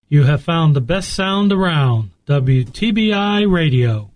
You have found the best sound around, WTBI Radio.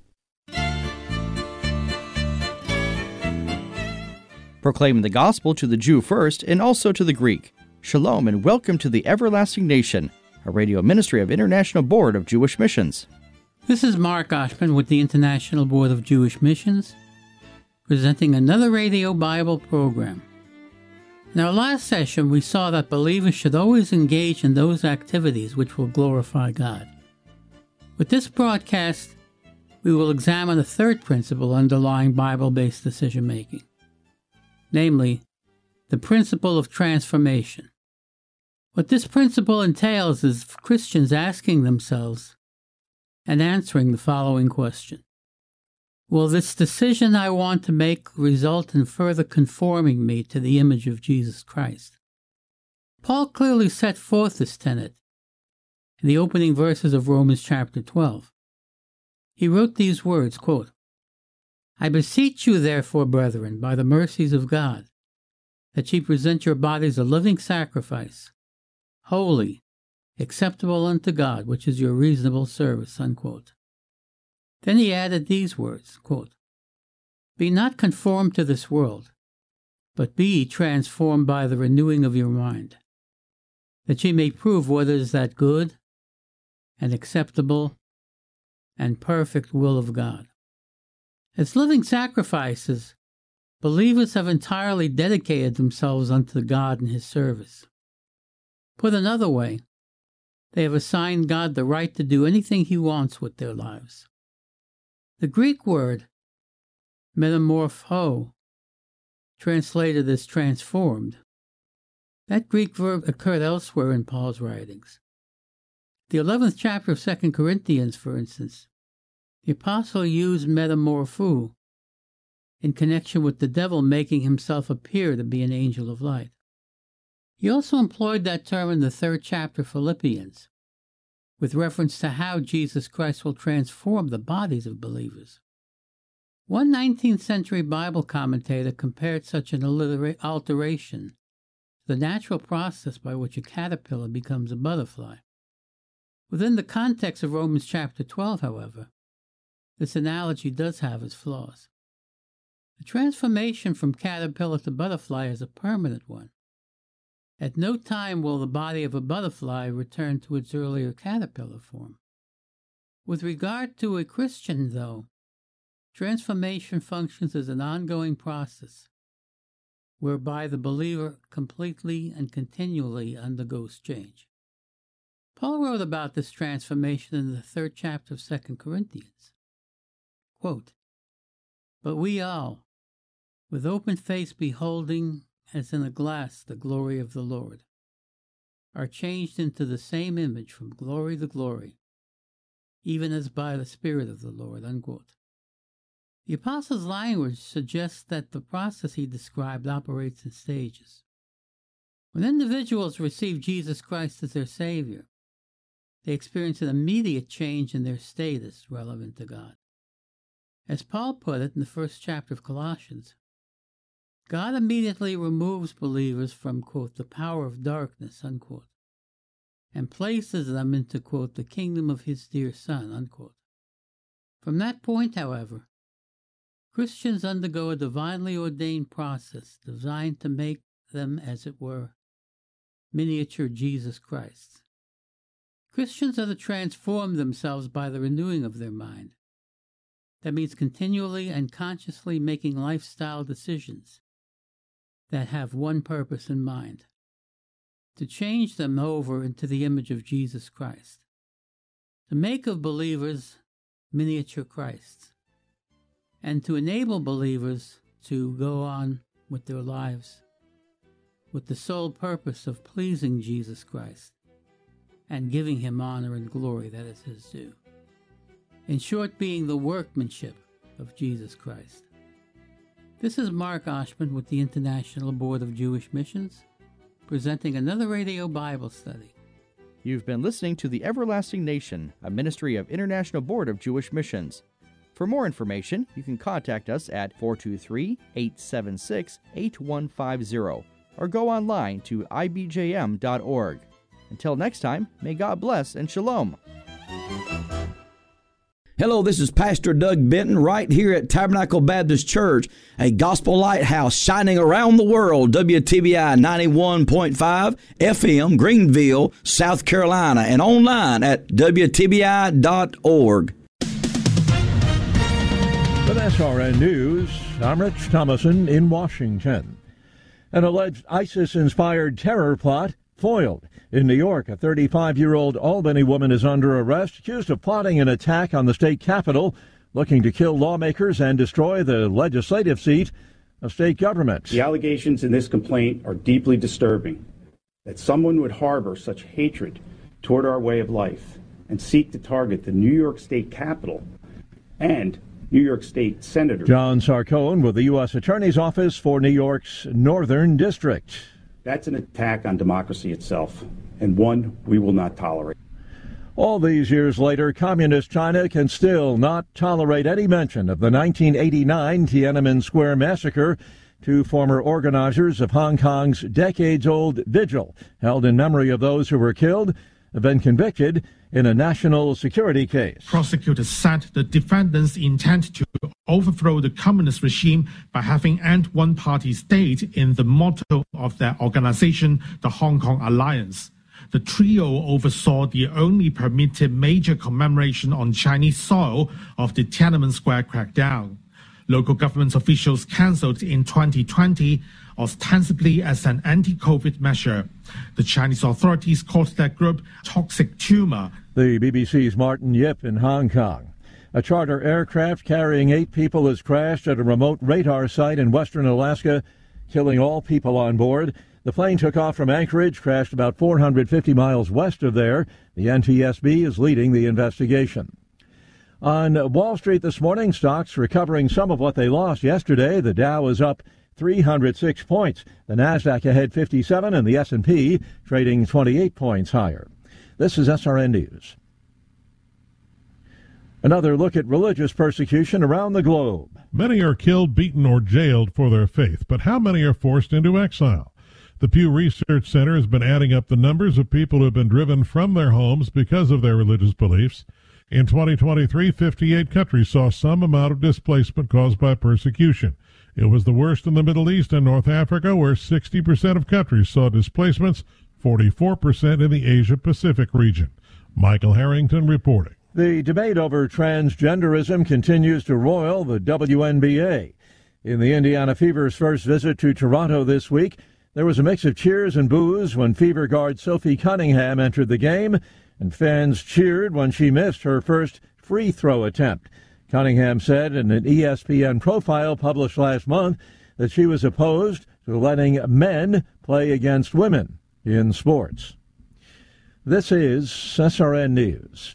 Proclaiming the gospel to the Jew first and also to the Greek. Shalom and welcome to the Everlasting Nation, a radio ministry of International Board of Jewish Missions. This is Mark Oshman with the International Board of Jewish Missions, presenting another radio Bible program. In our last session, we saw that believers should always engage in those activities which will glorify God. With this broadcast, we will examine a third principle underlying Bible-based decision-making, namely, the principle of transformation. What this principle entails is Christians asking themselves and answering the following question. Will this decision I want to make result in further conforming me to the image of Jesus Christ? Paul clearly set forth this tenet in the opening verses of Romans chapter 12. He wrote these words, quote, I beseech you therefore, brethren, by the mercies of God, that ye present your bodies a living sacrifice, holy, acceptable unto God, which is your reasonable service, unquote. Then he added these words, quote, Be not conformed to this world, but be ye transformed by the renewing of your mind, that ye may prove what is that good and acceptable and perfect will of God. As living sacrifices, believers have entirely dedicated themselves unto God and His service. Put another way, they have assigned God the right to do anything He wants with their lives. The Greek word metamorpho, translated as transformed, that Greek verb occurred elsewhere in Paul's writings. The 11th chapter of 2 Corinthians, for instance, the apostle used metamorpho in connection with the devil making himself appear to be an angel of light. He also employed that term in the 3rd chapter of Philippians, with reference to how Jesus Christ will transform the bodies of believers. One 19th century Bible commentator compared such an alteration to the natural process by which a caterpillar becomes a butterfly. Within the context of Romans chapter 12, however, this analogy does have its flaws. The transformation from caterpillar to butterfly is a permanent one. At no time will the body of a butterfly return to its earlier caterpillar form. With regard to a Christian, though, transformation functions as an ongoing process, whereby the believer completely and continually undergoes change. Paul wrote about this transformation in the 3rd chapter of 2 Corinthians. Quote, But we all, with open face beholding as in a glass the glory of the Lord, are changed into the same image from glory to glory, even as by the Spirit of the Lord, unquote. The apostle's language suggests that the process he described operates in stages. When individuals receive Jesus Christ as their Savior, they experience an immediate change in their status relevant to God. As Paul put it in the 1st chapter of Colossians, God immediately removes believers from, quote, the power of darkness, unquote, and places them into, quote, the kingdom of His dear Son, unquote. From that point, however, Christians undergo a divinely ordained process designed to make them, as it were, miniature Jesus Christs. Christians are to transform themselves by the renewing of their mind. That means continually and consciously making lifestyle decisions that have one purpose in mind: to change them over into the image of Jesus Christ, to make of believers miniature Christs, and to enable believers to go on with their lives with the sole purpose of pleasing Jesus Christ and giving Him honor and glory that is His due. In short, being the workmanship of Jesus Christ. This is Mark Oshman with the International Board of Jewish Missions, presenting another radio Bible study. You've been listening to The Everlasting Nation, a ministry of International Board of Jewish Missions. For more information, you can contact us at 423-876-8150 or go online to ibjm.org. Until next time, may God bless and shalom. Hello, this is Pastor Doug Benton right here at Tabernacle Baptist Church, a gospel lighthouse shining around the world, WTBI 91.5 FM, Greenville, South Carolina, and online at WTBI.org. With SRN News, I'm Rich Thomason in Washington. An alleged ISIS-inspired terror plot foiled. In New York, a 35-year-old Albany woman is under arrest, accused of plotting an attack on the state capitol, looking to kill lawmakers and destroy the legislative seat of state government. The allegations in this complaint are deeply disturbing. That someone would harbor such hatred toward our way of life and seek to target the New York State Capitol and New York State Senator. John Sarcone with the U.S. Attorney's Office for New York's Northern District. That's an attack on democracy itself, and one we will not tolerate. All these years later, Communist China can still not tolerate any mention of the 1989 Tiananmen Square massacre. Two former organizers of Hong Kong's decades-old vigil, held in memory of those who were killed, have been convicted in a national security case. Prosecutors said the defendants intend to overthrow the communist regime by having end one-party state in the motto of their organization, the Hong Kong Alliance. The trio oversaw the only permitted major commemoration on Chinese soil of the Tiananmen Square crackdown. Local government officials cancelled in 2020, ostensibly as an anti-COVID measure. The Chinese authorities called that group toxic tumor. The BBC's Martin Yip in Hong Kong. A charter aircraft carrying 8 people has crashed at a remote radar site in western Alaska, killing all people on board. The plane took off from Anchorage, crashed about 450 miles west of there. The NTSB is leading the investigation. On Wall Street this morning, stocks recovering some of what they lost yesterday. The Dow is up 306 points. The Nasdaq ahead 57 and the S&P trading 28 points higher. This is SRN News. Another look at religious persecution around the globe. Many are killed, beaten, or jailed for their faith, but how many are forced into exile? The Pew Research Center has been adding up the numbers of people who have been driven from their homes because of their religious beliefs. In 2023, 58 countries saw some amount of displacement caused by persecution. It was the worst in the Middle East and North Africa, where 60% of countries saw displacements, 44% in the Asia-Pacific region. Michael Harrington reporting. The debate over transgenderism continues to roil the WNBA. In the Indiana Fever's first visit to Toronto this week, there was a mix of cheers and boos when Fever guard Sophie Cunningham entered the game, and fans cheered when she missed her first free throw attempt. Cunningham said in an ESPN profile published last month that she was opposed to letting men play against women in sports. This is SRN News.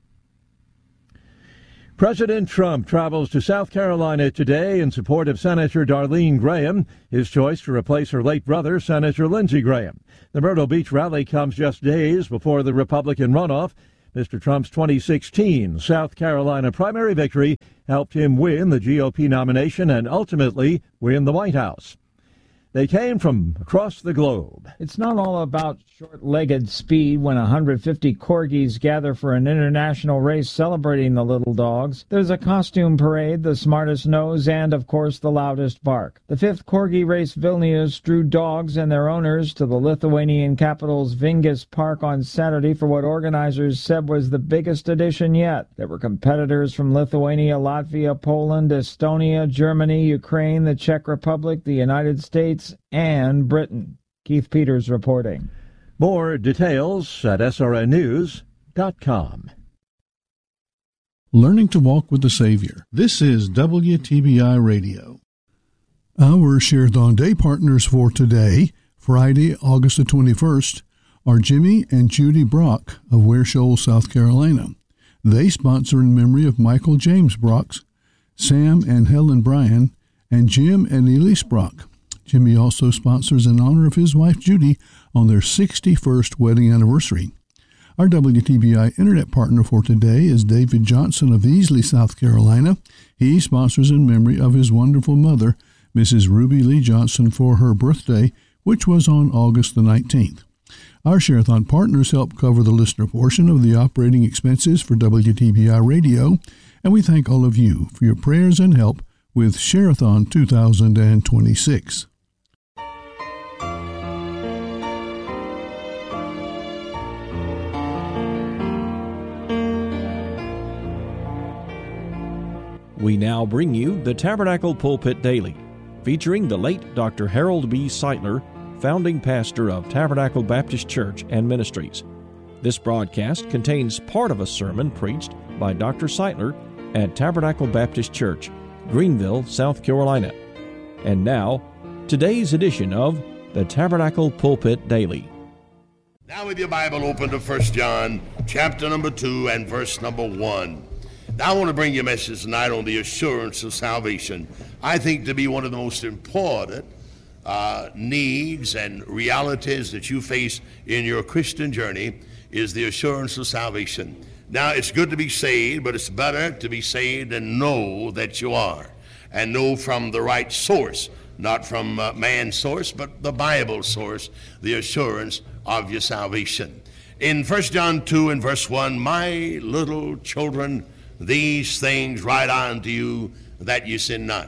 President Trump travels to South Carolina today in support of Senator Darlene Graham, his choice to replace her late brother, Senator Lindsey Graham. The Myrtle Beach rally comes just days before the Republican runoff. Mr. Trump's 2016 South Carolina primary victory helped him win the GOP nomination and ultimately win the White House. They came from across the globe. It's not all about short-legged speed when 150 corgis gather for an international race celebrating the little dogs. There's a costume parade, the smartest nose, and, of course, the loudest bark. The 5th corgi race Vilnius drew dogs and their owners to the Lithuanian capital's Vingis Park on Saturday for what organizers said was the biggest edition yet. There were competitors from Lithuania, Latvia, Poland, Estonia, Germany, Ukraine, the Czech Republic, the United States, and Britain. Keith Peters reporting. More details at srnnews.com. Learning to walk with the Savior. This is WTBI Radio. Our Share-a-thon Day partners for today, Friday, August the 21st, are Jimmy and Judy Brock of Ware Shoals, South Carolina. They sponsor in memory of Michael James Brock, Sam and Helen Bryan, and Jim and Elise Brock. Jimmy also sponsors in honor of his wife Judy on their 61st wedding anniversary. Our WTBI Internet partner for today is David Johnson of Easley, South Carolina. He sponsors in memory of his wonderful mother, Mrs. Ruby Lee Johnson, for her birthday, which was on August the 19th. Our Share-a-thon partners help cover the listener portion of the operating expenses for WTBI Radio, and we thank all of you for your prayers and help with Share-a-thon 2026. We now bring you the Tabernacle Pulpit Daily, featuring the late Dr. Harold B. Sightler, founding pastor of Tabernacle Baptist Church and Ministries. This broadcast contains part of a sermon preached by Dr. Sightler at Tabernacle Baptist Church, Greenville, South Carolina. And now, today's edition of the Tabernacle Pulpit Daily. Now with your Bible open to 1 John, chapter number 2 and verse number 1. Now I want to bring you a message tonight on the assurance of salvation. I think to be one of the most important needs and realities that you face in your Christian journey is the assurance of salvation. Now, it's good to be saved, but it's better to be saved and know that you are, and know from the right source, not from man's source, but the Bible source, the assurance of your salvation. In 1 John 2 and verse 1, my little children, these things write unto you that you sin not.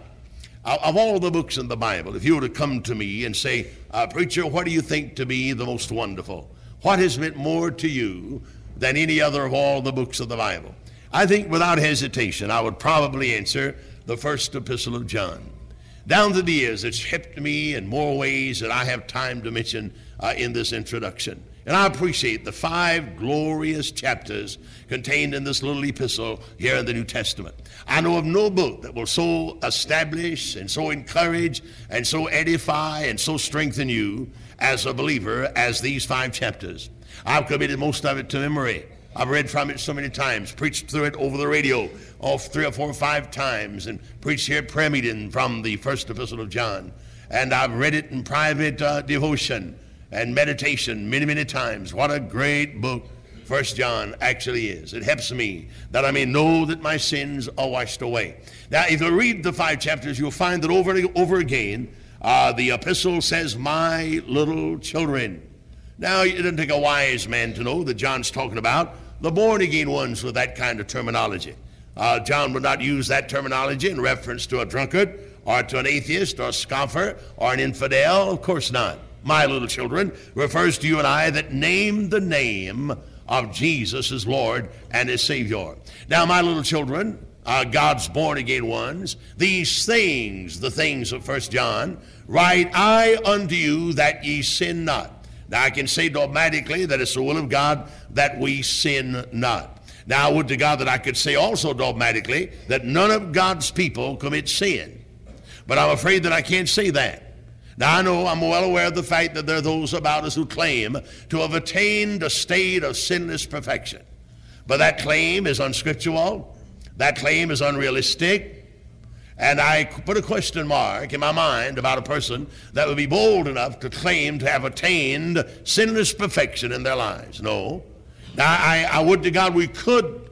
Of all the books in the Bible, if you were to come to me and say, preacher, what do you think to be the most wonderful? What has meant more to you than any other of all the books of the Bible? I think without hesitation, I would probably answer the first epistle of John. Down to the years, it's helped me in more ways than I have time to mention in this introduction. And I appreciate the 5 glorious chapters contained in this little epistle here in the New Testament. I know of no book that will so establish and so encourage and so edify and so strengthen you as a believer as these 5 chapters. I've committed most of it to memory. I've read from it so many times, preached through it over the radio 3 or 4 or 5 times, and preached here at prayer meeting from the first epistle of John. And I've read it in private devotion and meditation many, many times. What a great book 1 John actually is. It helps me that I may know that my sins are washed away. Now, if you read the 5 chapters, you'll find that over and over again, the epistle says, my little children. Now, it doesn't take a wise man to know that John's talking about the born-again ones with that kind of terminology. John would not use that terminology in reference to a drunkard or to an atheist or a scoffer or an infidel. Of course not. My little children refers to you and I that name the name of Jesus as Lord and as Savior. Now, my little children, God's born-again ones, these things, the things of 1 John, write I unto you that ye sin not. Now, I can say dogmatically that it's the will of God that we sin not. Now, I would to God that I could say also dogmatically that none of God's people commit sin. But I'm afraid that I can't say that. Now, I know I'm well aware of the fact that there are those about us who claim to have attained a state of sinless perfection. But that claim is unscriptural. That claim is unrealistic. And I put a question mark in my mind about a person that would be bold enough to claim to have attained sinless perfection in their lives. No. Now, I would to God we could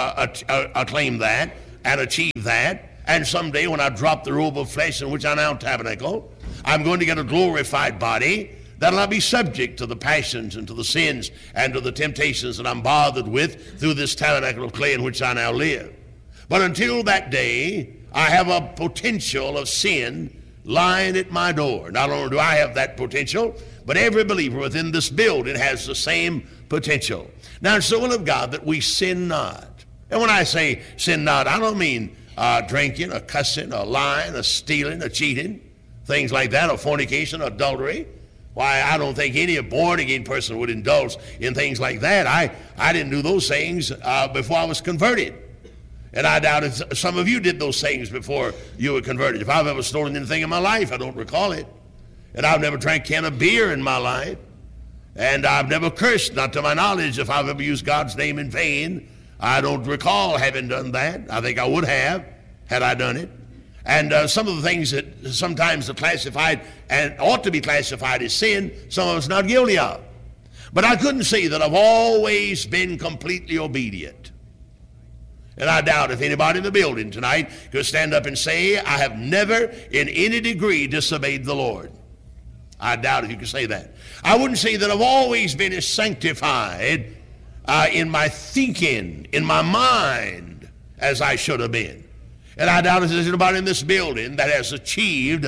claim that and achieve that. And someday when I drop the robe of flesh in which I now tabernacle, I'm going to get a glorified body that'll not be subject to the passions and to the sins and to the temptations that I'm bothered with through this tabernacle of clay in which I now live. But until that day, I have a potential of sin lying at my door. Not only do I have that potential, but every believer within this building has the same potential. Now, it's the will of God that we sin not. And when I say sin not, I don't mean drinking, or cussing, or lying, or stealing, or cheating, things like that, or fornication, or adultery. Why, I don't think any born-again person would indulge in things like that. I didn't do those things before I was converted. And I doubt if some of you did those things before you were converted. If I've ever stolen anything in my life, I don't recall it. And I've never drank a can of beer in my life. And I've never cursed, not to my knowledge. If I've ever used God's name in vain, I don't recall having done that. I think I would have, had I done it. And some of the things that sometimes are classified and ought to be classified as sin, some of us not guilty of. But I couldn't say that I've always been completely obedient. And I doubt if anybody in the building tonight could stand up and say, I have never in any degree disobeyed the Lord. I doubt if you could say that. I wouldn't say that I've always been as sanctified in my thinking, in my mind, as I should have been. And I doubt if there's anybody in this building that has achieved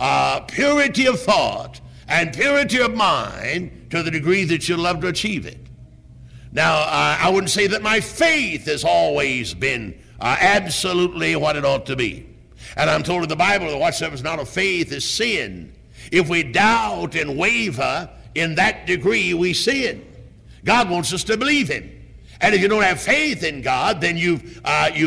purity of thought and purity of mind to the degree that you'd love to achieve it. Now, I wouldn't say that my faith has always been absolutely what it ought to be. And I'm told in the Bible that whatsoever is not of faith is sin. If we doubt and waver in that degree, we sin. God wants us to believe Him. And if you don't have faith in God, then you've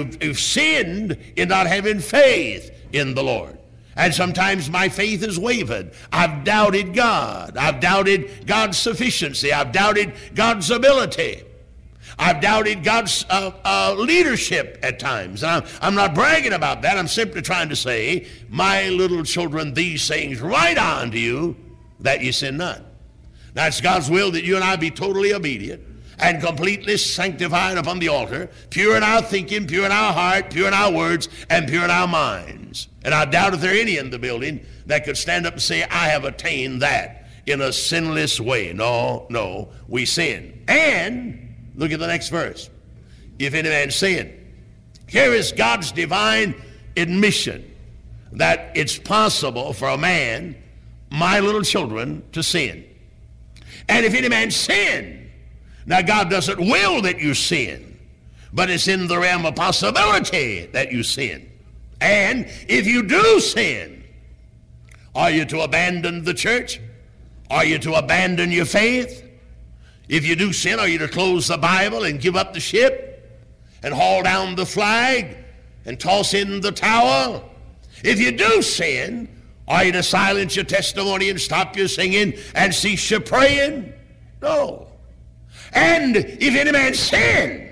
sinned in not having faith in the Lord. And sometimes my faith has wavered. I've doubted God. I've doubted God's sufficiency. I've doubted God's ability. I've doubted God's leadership at times. And I'm not bragging about that. I'm simply trying to say, my little children, these things write unto you that ye sin not. Now it's God's will that you and I be totally obedient and completely sanctified upon the altar, pure in our thinking, pure in our heart, pure in our words, and pure in our minds. And I doubt if there are any in the building that could stand up and say, I have attained that in a sinless way. No, we sin. And look at the next verse. If any man sin. Here is God's divine admission that it's possible for a man, my little children, to sin. And if any man sin, now God doesn't will that you sin, but it's in the realm of possibility that you sin. And if you do sin, are you to abandon the church? Are you to abandon your faith? If you do sin, are you to close the Bible and give up the ship and haul down the flag and toss in the towel? If you do sin, are you to silence your testimony and stop your singing and cease your praying? No. And if any man sin,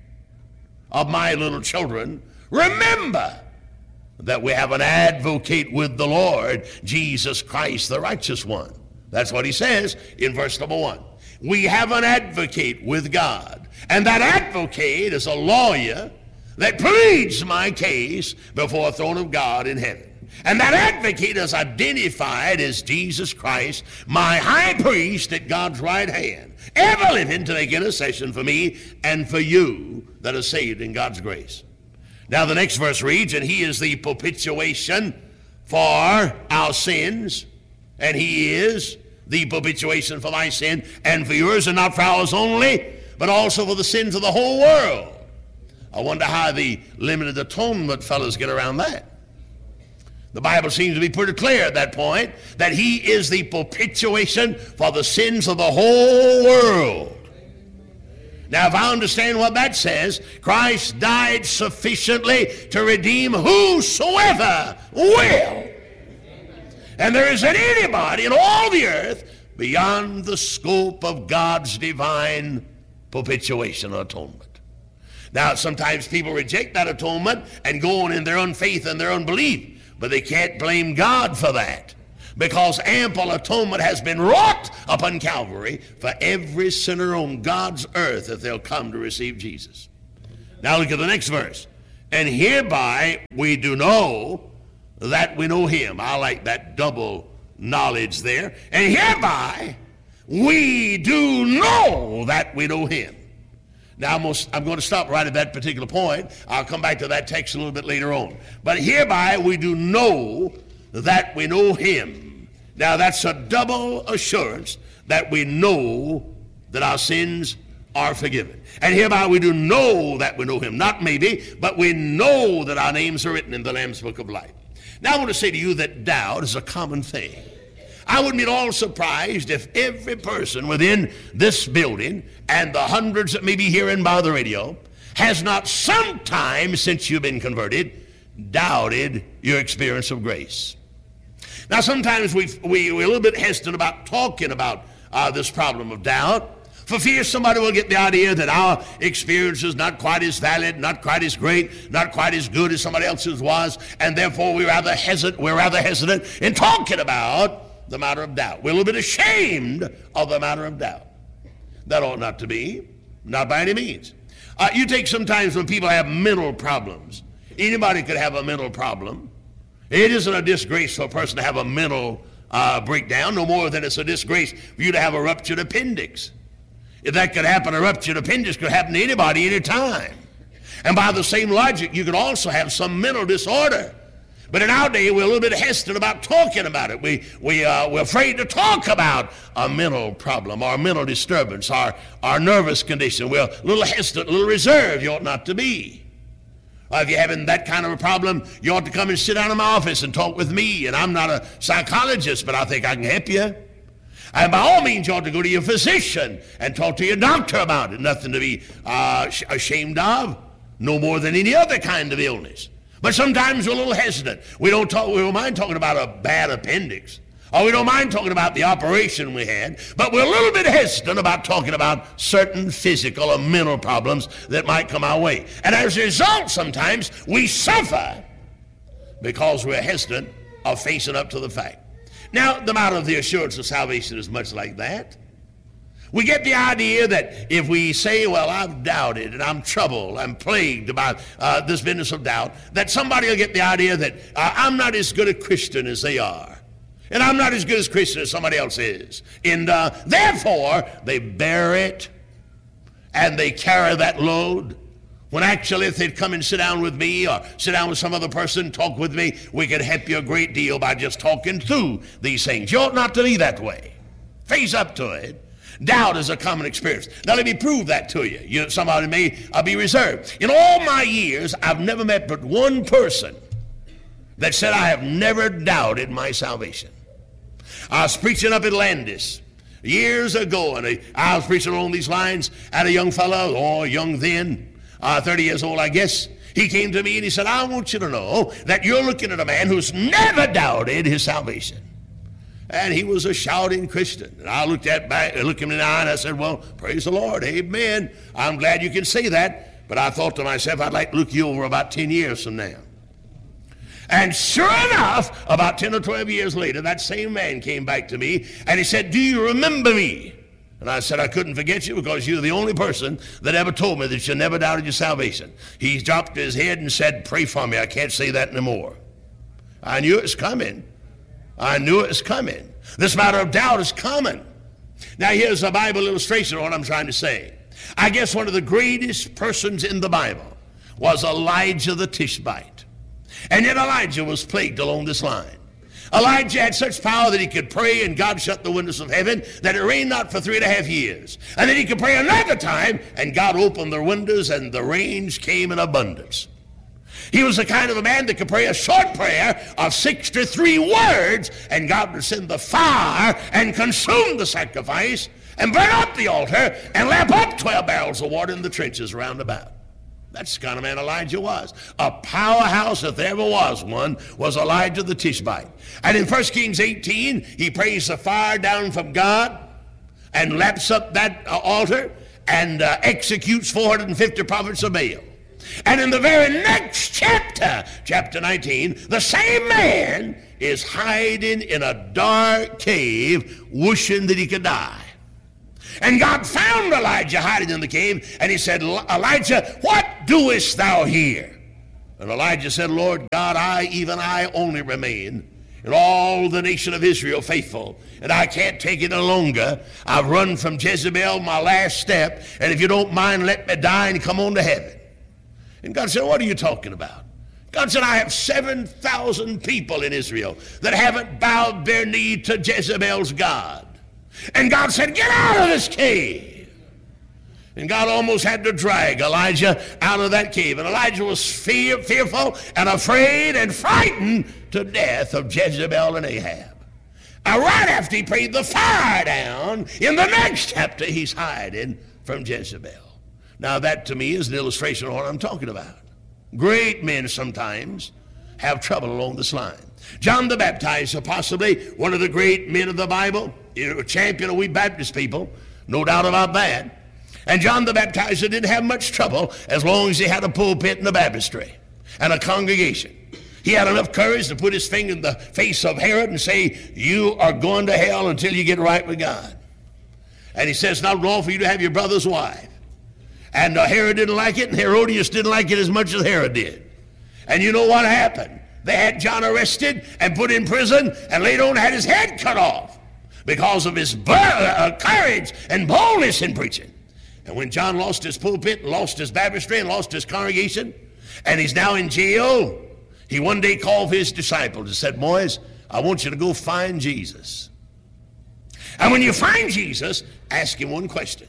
of my little children, remember that we have an advocate with the Lord, Jesus Christ, the righteous one. That's what he says in verse number 1. We have an advocate with God. And that advocate is a lawyer that pleads my case before a throne of God in heaven. And that advocate is identified as Jesus Christ, my high priest at God's right hand, ever living to make intercession for me and for you that are saved in God's grace. Now the next verse reads, and he is the propitiation for our sins, and he is the propitiation for my sin and for yours, and not for ours only, but also for the sins of the whole world. I wonder how the limited atonement fellows get around that. The Bible seems to be pretty clear at that point that he is the propitiation for the sins of the whole world. Now, if I understand what that says, Christ died sufficiently to redeem whosoever will. And there isn't anybody in all the earth beyond the scope of God's divine propitiation or atonement. Now, sometimes people reject that atonement and go on in their unfaith and their unbelief. But they can't blame God for that, because ample atonement has been wrought upon Calvary for every sinner on God's earth if they'll come to receive Jesus. Now look at the next verse. And hereby we do know that we know him. I like that double knowledge there. And hereby we do know that we know him. Now, I'm going to stop right at that particular point. I'll come back to that text a little bit later on. But hereby we do know that we know him. Now, that's a double assurance that we know that our sins are forgiven. And hereby we do know that we know him. Not maybe, but we know that our names are written in the Lamb's Book of Life. Now, I want to say to you that doubt is a common thing. I wouldn't be at all surprised if every person within this building and the hundreds that may be hearing by the radio has not sometime since you've been converted doubted your experience of grace. Now, sometimes we're a little bit hesitant about talking about this problem of doubt for fear somebody will get the idea that our experience is not quite as valid, not quite as great, not quite as good as somebody else's was, and therefore we're rather hesitant in talking about the matter of doubt. We're a little bit ashamed of the matter of doubt. That ought not to be, not by any means. You take sometimes when people have mental problems. Anybody could have a mental problem. It isn't a disgrace for a person to have a mental breakdown, no more than it's a disgrace for you to have a ruptured appendix. If that could happen, a ruptured appendix could happen to anybody, anytime. And by the same logic, you could also have some mental disorder. But in our day, we're a little bit hesitant about talking about it. We're afraid to talk about a mental problem or a mental disturbance, our nervous condition. We're a little hesitant, a little reserved. You ought not to be. If you're having that kind of a problem, you ought to come and sit down in my office and talk with me. And I'm not a psychologist, but I think I can help you. And by all means, you ought to go to your physician and talk to your doctor about it. Nothing to be ashamed of, no more than any other kind of illness. But sometimes we're a little hesitant. We don't mind talking about a bad appendix, or we don't mind talking about the operation we had, but we're a little bit hesitant about talking about certain physical or mental problems that might come our way. And as a result, sometimes we suffer because we're hesitant of facing up to the fact. Now, the matter of the assurance of salvation is much like that. We get the idea that if we say, well, I've doubted and I'm troubled, I'm plagued about this business of doubt, that somebody will get the idea that I'm not as good a Christian as they are. And I'm not as good a Christian as somebody else is. And therefore, they bear it and they carry that load. When actually, if they'd come and sit down with me or sit down with some other person, talk with me, we could help you a great deal by just talking through these things. You ought not to be that way. Face up to it. Doubt is a common experience. Now let me prove that to you. Somebody may be reserved. In all my years, I've never met but one person that said, I have never doubted my salvation. I was preaching up at Landis years ago, and I was preaching along these lines, and a young fellow, young then, 30 years old, I guess, he came to me and he said, I want you to know that you're looking at a man who's never doubted his salvation. And he was a shouting Christian. And I looked him in the eye and I said, well, praise the Lord, amen. I'm glad you can say that. But I thought to myself, I'd like to look you over about 10 years from now. And sure enough, about 10 or 12 years later, that same man came back to me and he said, do you remember me? And I said, I couldn't forget you because you're the only person that ever told me that you never doubted your salvation. He dropped his head and said, pray for me. I can't say that anymore. I knew it was coming. I knew it was coming. This matter of doubt is common. Now here's a Bible illustration of what I'm trying to say. I guess one of the greatest persons in the Bible was Elijah the Tishbite. And yet Elijah was plagued along this line. Elijah had such power that he could pray and God shut the windows of heaven that it rained not for 3.5 years. And then he could pray another time and God opened the windows and the rains came in abundance. He was the kind of a man that could pray a short prayer of 63 words and God would send the fire and consume the sacrifice and burn up the altar and lap up 12 barrels of water in the trenches round about. That's the kind of man Elijah was. A powerhouse, if there ever was one, was Elijah the Tishbite. And in 1 Kings 18, he prays the fire down from God and laps up that altar and executes 450 prophets of Baal. And in the very next chapter, chapter 19, the same man is hiding in a dark cave wishing that he could die. And God found Elijah hiding in the cave, and he said, Elijah, what doest thou here? And Elijah said, Lord God, even I only remain, and all the nation of Israel faithful, and I can't take it no longer. I've run from Jezebel, my last step, and if you don't mind, let me die and come on to heaven. And God said, what are you talking about? God said, I have 7,000 people in Israel that haven't bowed their knee to Jezebel's God. And God said, get out of this cave. And God almost had to drag Elijah out of that cave. And Elijah was fearful and afraid and frightened to death of Jezebel and Ahab. And right after he prayed the fire down, in the next chapter, he's hiding from Jezebel. Now that to me is an illustration of what I'm talking about. Great men sometimes have trouble along this line. John the Baptizer, possibly one of the great men of the Bible, a champion of we Baptist people, no doubt about that. And John the Baptizer didn't have much trouble as long as he had a pulpit and a baptistry and a congregation. He had enough courage to put his finger in the face of Herod and say, you are going to hell until you get right with God. And he says, it's not wrong for you to have your brother's wife. And Herod didn't like it, and Herodias didn't like it as much as Herod did. And you know what happened? they had John arrested and put in prison and later on had his head cut off because of his courage and boldness in preaching. And when John lost his pulpit, lost his baptistry, and lost his congregation, and he's now in jail, he one day called his disciples and said, boys, I want you to go find Jesus. And when you find Jesus, ask him one question.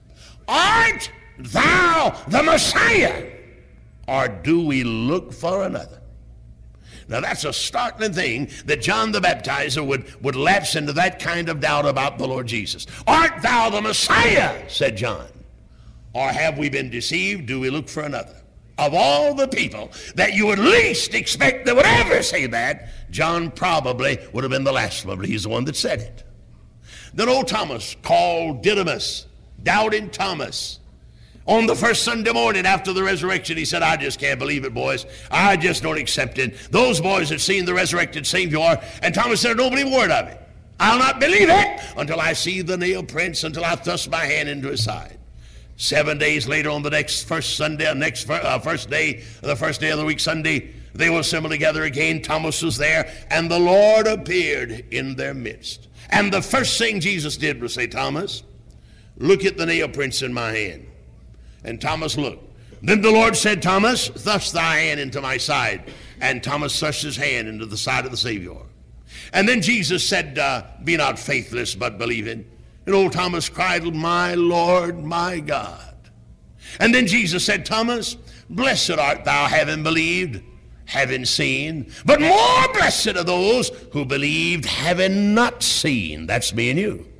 Art thou the Messiah, or do we look for another? Now that's a startling thing that John the Baptizer would lapse into that kind of doubt about the Lord Jesus. Art thou the Messiah, said John, or have we been deceived? Do we look for another? Of all the people that you would least expect that would ever say that, John probably would have been the last one, but he's the one that said it. Then old Thomas, called Didymus, doubting Thomas, on the first Sunday morning after the resurrection, he said, I just can't believe it, boys. I just don't accept it. Those boys had seen the resurrected Savior, and Thomas said, don't believe a word of it. I'll not believe it until I see the nail prints, until I thrust my hand into his side. 7 days later, on the first day of the week, Sunday, they will assemble together again. Thomas was there, and the Lord appeared in their midst. And the first thing Jesus did was say, Thomas, look at the nail prints in my hand. And Thomas looked. Then the Lord said, Thomas, thrust thy hand into my side. And Thomas thrust his hand into the side of the Savior. And then Jesus said, be not faithless, but believing. And old Thomas cried, my Lord, my God. And then Jesus said, Thomas, blessed art thou, having believed, having seen. But more blessed are those who believed, having not seen. That's me and you.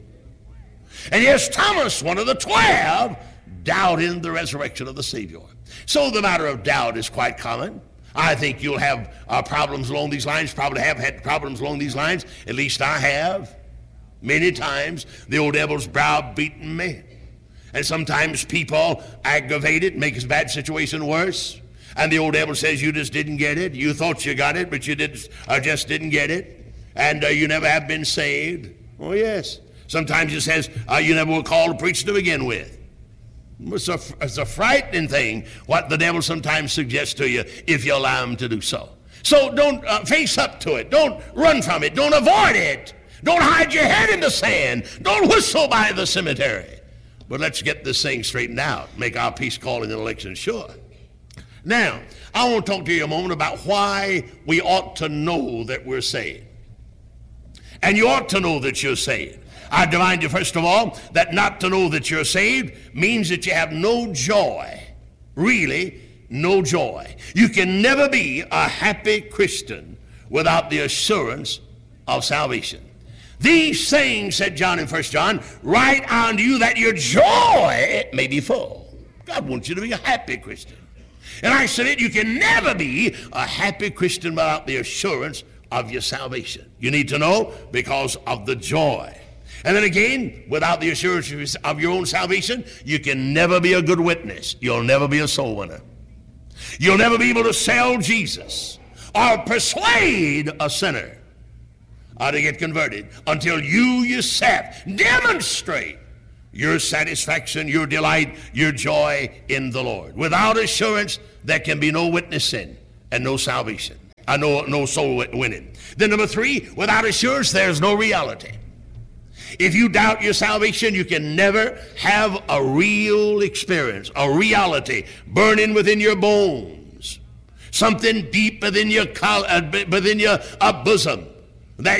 And yes, Thomas, one of the 12, doubted the resurrection of the Savior. So the matter of doubt is quite common. I think you'll have problems along these lines, probably have had problems along these lines. At least I have. Many times the old devil's browbeaten me. And sometimes people aggravate it, make his bad situation worse. And the old devil says, you just didn't get it. You thought you got it, but you just didn't get it. And you never have been saved. Oh, yes. Sometimes it says, you never were called to preach to begin with. It's a frightening thing what the devil sometimes suggests to you if you allow him to do so. So don't face up to it. Don't run from it. Don't avoid it. Don't hide your head in the sand. Don't whistle by the cemetery. But let's get this thing straightened out. Make our peace calling and election sure. Now, I want to talk to you a moment about why we ought to know that we're saved. And you ought to know that you're saved. I remind you, first of all, that not to know that you're saved means that you have no joy. Really, no joy. You can never be a happy Christian without the assurance of salvation. These things, said John in 1 John, write unto you that your joy may be full. God wants you to be a happy Christian. And I said you can never be a happy Christian without the assurance of your salvation. You need to know because of the joy. And then again, without the assurance of your own salvation, you can never be a good witness. You'll never be a soul winner. You'll never be able to sell Jesus or persuade a sinner to get converted until you yourself demonstrate your satisfaction, your delight, your joy in the Lord. Without assurance, there can be no witnessing and no salvation, no soul winning. Then number 3, without assurance, there's no reality. If you doubt your salvation, you can never have a real experience, a reality burning within your bones, something deep within your bosom.